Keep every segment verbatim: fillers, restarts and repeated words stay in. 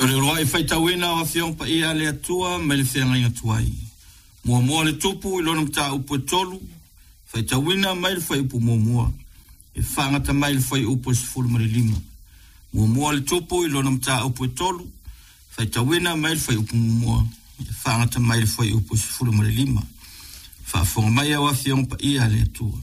Kore roa e whaita wena o whiong pa ia le atua me le whianga inga tuai. Mua mua le tupu i lona mta upo e tolu, whaita wena mai le whai upo mua mua. E whangata mai le whai upo e sifuru mare lima. Mua mua le tupu i lona mta upo e tolu, whaita wena mai le whai upo mua mua. E whangata mai le whai upo e sifuru mare lima. Whaafonga mai a whiong pa ia le atua.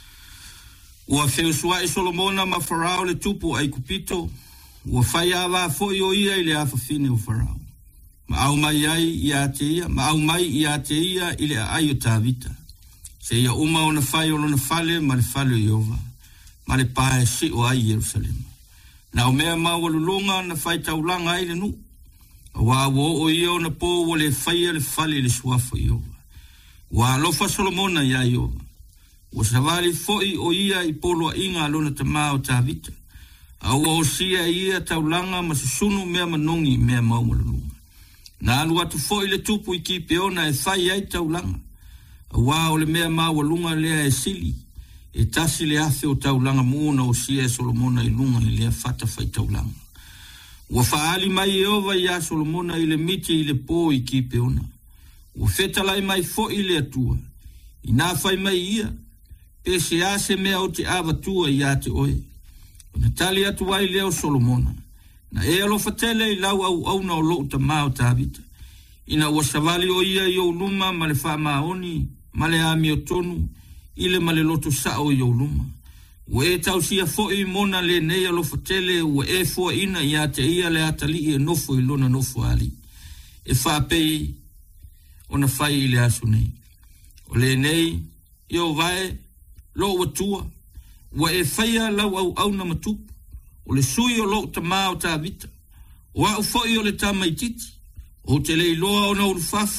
Ua whiu sua e Solomona ma Farao le tupu ai kupito, ua whai awa fo o ia i le awhawhine o Farao. Ma au mai ai i a te ia, ma au mai i a te ia i le ai o tāwita. Se ia uma o na whai o na whale ma le whale o Iova, ma le pae si o ai Jerusalem. Na o mea ma walulunga na whai taulanga ai le nu, a wā wo o ia o na pō o le whai le whale le suafo Iova. Wa lofa Solomona ia Iova. Wa savali foi o ia i polo inga lona tamao tāwita. Au o sia ia taulanga ma susunu mea manongi mea maumalunga. Na alu atu foi le tupu i ki peona e whai ai taulanga. A wā o le mea maumalunga lea e sili. E tasi le afe o taulanga muona o sia e Solomona i lunga i lea fata whai taulanga. Wa faali mai e ova ia Solomona i le miti i le pō i ki peona. Wa fetalai mai foi le atua. I nā whai mai ia. Pe se ase mea o te awa tua i a te oe. O na tali atu ai leo Solomona. Na e alo fatele i lau au au na o loo ta mao tāwita. Ina ua savali o ia i o luma ma le wha maoni, ma le ami o tonu, i le ma le loto sao i o luma. Ua e tau sia foi mona le nei alo fatele ua e fua ina i a te ia le atali i e nofo i lona nofo ali. E wha pei o na whai i le asu nei. O le nei, i o vae, lo watua, wa e whaia lau au au na matupu, o le sui o lo ta mao ta vita, o au foi o le ta maititi, o te lei loa o na urufafo,